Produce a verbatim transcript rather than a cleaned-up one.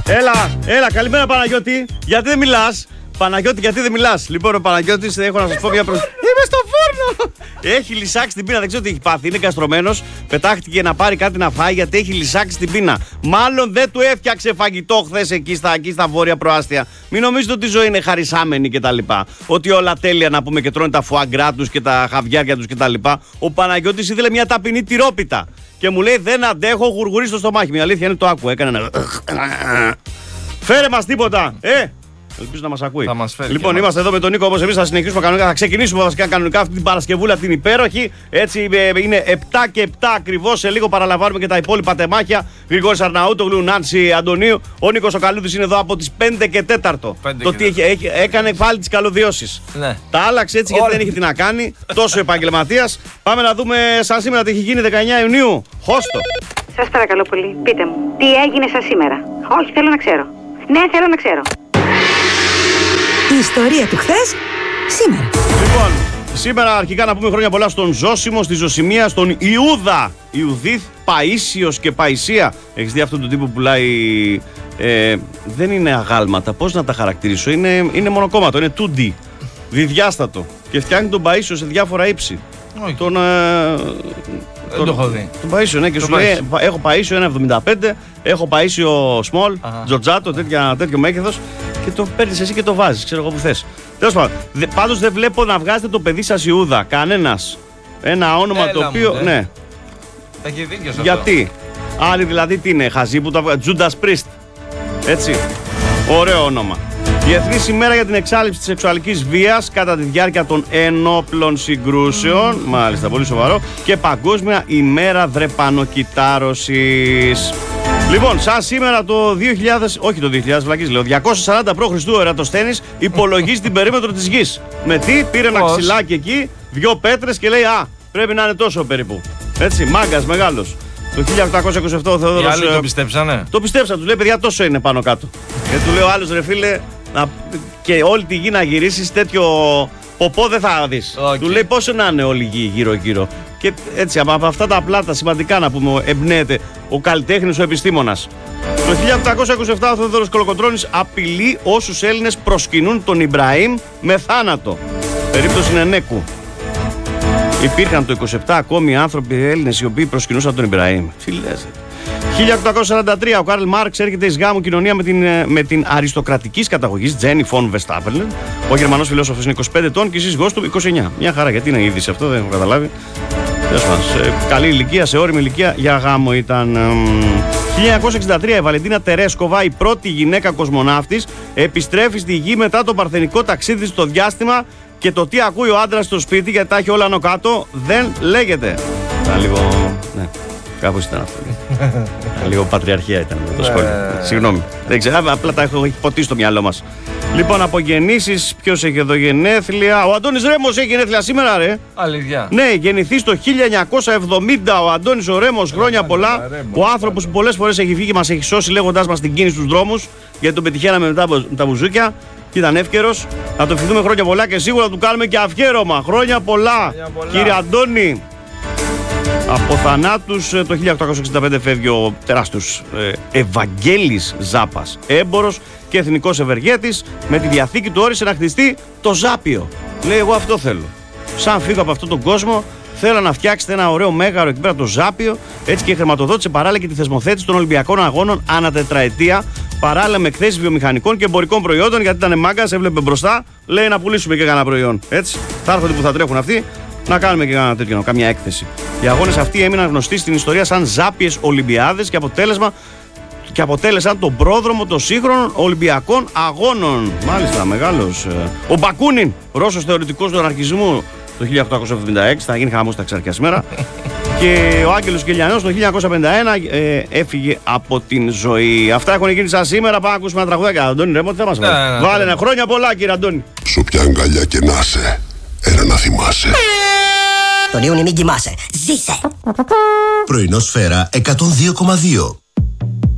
Έλα, έλα, καλημέρα Παναγιώτη. Γιατί δεν μιλάς? Παναγιώτη, γιατί δεν μιλάς? Λοιπόν, ο Παναγιώτης, έχω να σας πω μια προς... Είμαι στο φούρνο! Έχει λυσάξει την πείνα, δεν ξέρω τι έχει πάθει. Είναι καστρωμένος. Πετάχτηκε να πάρει κάτι να φάει γιατί έχει λυσάξει την πείνα. Μάλλον δεν του έφτιαξε φαγητό χθες εκεί στα, εκεί στα βόρεια προάστια. Μην νομίζετε ότι η ζωή είναι χαρισάμενη κτλ. Ότι όλα τέλεια να πούμε και τρώνε τα φουαγκρά τους και τα χαβιάρια τους κτλ. Ο Παναγιώτης ήθελε μια ταπεινή τυρόπιτα. Και μου λέει δεν αντέχω, γουργουρί στο στομάχι. Μια αλήθεια είναι το άκου. Έκανε ένα. Φέρε μας τίποτα, ε! Ελπίζω να μας ακούει. Μας λοιπόν, είμαστε εδώ με τον Νίκο όπως εμείς. Θα συνεχίσουμε κανονικά. Θα ξεκινήσουμε βασικά κανονικά αυτή την Παρασκευούλα την υπέροχη. Έτσι είναι επτά και επτά ακριβώς. Σε λίγο παραλαμβάνουμε και τα υπόλοιπα τεμάχια. Γρηγόρης Αρναούτογλου, Νάνση Αντωνίου. Ο Νίκος ο Καλούδης είναι εδώ από τις πέντε και τέταρτο. Το τι έχει, έχει, έκανε πάλι τις καλωδιώσεις. Ναι. Τα άλλαξε έτσι γιατί δεν είχε τι να κάνει. Τόσο επαγγελματίας. Πάμε να δούμε σαν σήμερα τι έχει γίνει δεκαεννιά Ιουνίου. Χώστο. Σας παρακαλώ πολύ, πείτε μου, τι έγινε σαν σήμερα? Όχι, θέλω να ξέρω. Ναι, θέλω να ξέρω. Η ιστορία του χθες, σήμερα. Λοιπόν, σήμερα αρχικά να πούμε χρόνια πολλά στον Ζώσιμο, στη Ζωσιμία, στον Ιούδα. Ιουδίθ, Παΐσιος και Παϊσία. Έχεις δει αυτόν τον τύπο που πουλάει. Ε, δεν είναι αγάλματα, πώς να τα χαρακτηρίσω. Είναι, είναι μονοκόμματο, είναι δύο ντι. Διδιάστατο. Και φτιάχνει τον Παΐσιο σε διάφορα ύψη. Όχι. Τον. Ε, δεν τον, το έχω δει. Τον Παΐσιο, ναι, και σου λέει: έχω Παΐσιο ένα εβδομήντα πέντε, έχω Παΐσιο small, τζοτζάτο, τέτοιο μέγεθος. Και το παίρνεις εσύ και το βάζεις, ξέρω εγώ που θες. Τέλος πάντων, πάντως δεν βλέπω να βγάζετε το παιδί σας Ιούδα. Κανένας. Ένα όνομα Έλα το οποίο. Μου, ναι. Θα έχει δίκιο σε γιατί. Αυτό. Άλλοι δηλαδή τι είναι, χαζί που τα βγάζουν. Τζούντας Πρίστ. Έτσι. Ωραίο όνομα. Διεθνής ημέρα για την εξάλληψη της σεξουαλικής βίας κατά τη διάρκεια των ενόπλων συγκρούσεων. Mm. Μάλιστα, πολύ σοβαρό. Και Παγκόσμια ημέρα δρεπανοκυτάρωσης. Λοιπόν, σαν σήμερα το δύο χιλιάδες, όχι το δύο χιλιάδες, βλακής λέω, διακόσια σαράντα π.Χ. ο Ερατοσθένης υπολογίζει την περίμετρο της γης. Με τι, πήρε ένα ξυλάκι εκεί, δυο πέτρες και λέει α, πρέπει να είναι τόσο περίπου. Έτσι, μάγκας μεγάλος. Το χίλια οκτακόσια είκοσι επτά ο Θεόδωρος. Οι άλλοι το πιστέψανε. Το πιστέψαν, του λέει παιδιά τόσο είναι πάνω κάτω. Και του λέει ο άλλος ρε φίλε, να, και όλη τη γη να γυρίσεις τέτοιο ποπό δεν θα δεις. Okay. Του λέει πόσο να είναι όλη η γη γύρω-γύρω. Και έτσι από αυτά τα απλά τα σημαντικά να πούμε εμπνέεται ο καλλιτέχνης, ο επιστήμονας. Το χίλια οκτακόσια είκοσι επτά ο Θεόδωρος Κολοκοτρώνης απειλεί όσους Έλληνες προσκυνούν τον Ιμπραήμ με θάνατο. Περίπτωση Νενέκου. Υπήρχαν το είκοσι επτά ακόμη άνθρωποι Έλληνες οι οποίοι προσκυνούσαν τον Ιμπραήμ. Τι λες. χίλια οκτακόσια σαράντα τρία ο Καρλ Μάρξ έρχεται εις γάμου κοινωνία με την, με την αριστοκρατικής καταγωγής Τζένι Φον Βεστάπελεν. Ο Γερμανός φιλόσοφος είναι είκοσι πέντε ετών και η σύζυγός του είκοσι εννιά. Μια χαρά, γιατί είναι είδηση αυτό, δεν έχω καταλάβει. Σε καλή ηλικία, σε όριμη ηλικία για γάμο ήταν. χίλια εννιακόσια εξήντα τρία η Βαλεντίνα Τερέσκοβα, η πρώτη γυναίκα κοσμοναύτης, επιστρέφει στη γη μετά το παρθενικό ταξίδι της στο διάστημα. Και το τι ακούει ο άντρας στο σπίτι, γιατί τα έχει όλα άνω κάτω, δεν λέγεται. Ήταν λίγο. Ναι, κάπως ήταν αυτό. Λίγο πατριαρχία ήταν το σχόλιο. Συγγνώμη. Δεν ξέρω, απλά τα έχω ποτίσει στο μυαλό μας. Λοιπόν, από γεννήσεις, ποιος έχει εδώ γενέθλια? Ο Αντώνης Ρέμος έχει γενέθλια σήμερα, ρε. Αλήθεια. Ναι, γεννηθεί το χίλια εννιακόσια εβδομήντα ο Αντώνης ο Ρέμος, χρόνια πολλά. Ο άνθρωπος που πολλές φορές έχει βγει και μας έχει σώσει λέγοντάς μας την κίνηση στους δρόμους, γιατί τον πετυχαίναμε μετά από τα μπουζούκια. Και ήταν εύκαιρος. Να το ευχηθούμε χρόνια πολλά και σίγουρα του κάνουμε και αφιέρωμα. Χρόνια πολλά, χρόνια πολλά. Κύριε Αντώνη. Από θανάτους το χίλια οκτακόσια εξήντα πέντε φεύγει ο τεράστιος ε, Ευαγγέλης Ζάπας, έμπορος και εθνικός ευεργέτης. Με τη Διαθήκη του όρισε να χτιστεί το Ζάπιο. Λέει εγώ αυτό θέλω. Σαν φύγω από αυτόν τον κόσμο θέλω να φτιάξετε ένα ωραίο μέγαρο εκεί πέρα το Ζάπιο. Έτσι και χρηματοδότησε παράλληλα και τη θεσμοθέτηση των Ολυμπιακών Αγώνων ανά τετραετία. Παράλληλα με εκθέσεις βιομηχανικών και εμπορικών προϊόντων, γιατί ήταν μάγκας, έβλεπε μπροστά, λέει να πουλήσουμε και κανένα προϊόν. Έτσι, θα έρθουν που θα τρέχουν αυτοί, να κάνουμε και κανένα τέτοιο, καμιά έκθεση. Οι αγώνες αυτοί έμειναν γνωστοί στην ιστορία σαν Ζάπιες Ολυμπιάδες και, αποτέλεσμα, και αποτέλεσαν τον πρόδρομο των σύγχρονων Ολυμπιακών Αγώνων. Μάλιστα, μεγάλος. Ο Μπακούνιν, Ρώσος θεωρητικός του αναρχισμού το χίλια οκτακόσια εβδομήντα έξι, θα γίνει χαμός τα εξαρχιά σήμερα. Και ο Άγγελος Κελιανός το χίλια εννιακόσια πενήντα ένα ε, έφυγε από την ζωή. Αυτά έχουν γίνει σαν σήμερα. Πάμε να ακούσουμε ένα τραγουδάκι. Αντώνη Ρέμο, τι θα μας βάλει? Ναι, ναι, βάλε ένα χρόνια πολλά, κύριε Αντώνη. Σου ποια αγκαλιά και να σε, ένα να θυμάσαι. Τον Ιούνι μην κοιμάσαι. Ζήσε. Πρωινό Σφαίρα εκατόν δύο κόμμα δύο.